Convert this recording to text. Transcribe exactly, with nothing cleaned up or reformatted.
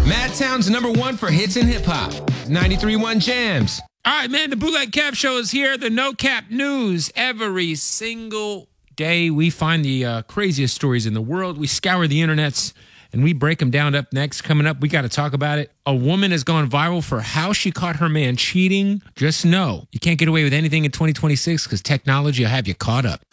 Madtown's number one for hits and hip hop. ninety-three point one Jams. All right, man, the Bootleg Cap Show is here. The No Cap News. Every single day we find the uh, craziest stories in the world. We scour the internets and we break them down. Up next, coming up, we got to talk about it. A woman has gone viral for how she caught her man cheating. Just know, you can't get away with anything in twenty twenty-six because technology will have you caught up.